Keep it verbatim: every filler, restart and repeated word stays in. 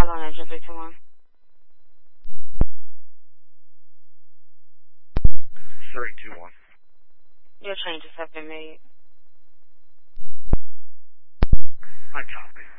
on engine three two one. three two one. Your changes have been made. I copy.